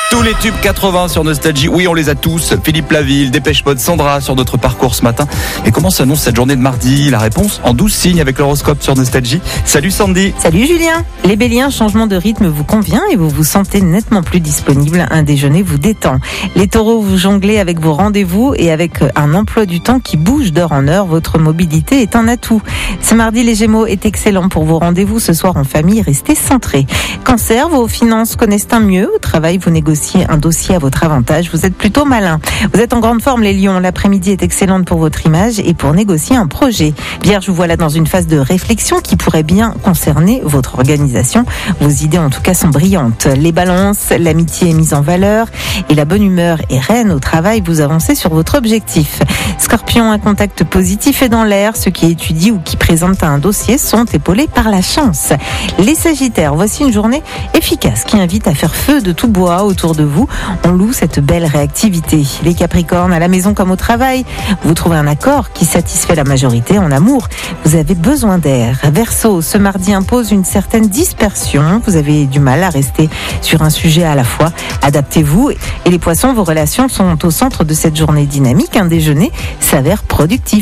Tous les tubes 80 sur Nostalgie, oui on les a tous. Philippe Laville, Dépêche Mode, Sandra sur notre parcours ce matin. Et comment s'annonce cette journée de mardi? La réponse en 12 signes avec l'horoscope sur Nostalgie. Salut Sandy. Salut Julien. Les béliers, un changement de rythme vous convient et vous vous sentez nettement plus disponible. Un déjeuner vous détend. Les taureaux, vous jonglez avec vos rendez-vous et avec un emploi du temps qui bouge d'heure en heure. Votre mobilité est un atout. Ce mardi, les gémeaux, est excellent pour vos rendez-vous ce soir en famille. Restez centrés. Cancer, vos finances connaissent un mieux. Au travail, vous négociez un dossier à votre avantage. Vous êtes plutôt malin. Vous êtes en grande forme les lions. L'après-midi est excellente pour votre image et pour négocier un projet. Vierge, vous voilà dans une phase de réflexion qui pourrait bien concerner votre organisation. Vos idées en tout cas sont brillantes. Les balances, l'amitié est mise en valeur et la bonne humeur est reine au travail. Vous avancez sur votre objectif. Scorpion, un contact positif est dans l'air. Ceux qui étudient ou qui présentent un dossier sont épaulés par la chance. Les sagittaires, voici une journée efficace qui invite à faire feu de tout bois autour de vous. On loue cette belle réactivité. Les capricornes, à la maison comme au travail, vous trouvez un accord qui satisfait la majorité. En amour, vous avez besoin d'air. Verseau, ce mardi impose une certaine dispersion. Vous avez du mal à rester sur un sujet à la fois. Adaptez-vous. Et les poissons, vos relations sont au centre de cette journée dynamique. Un déjeuner s'avère productif.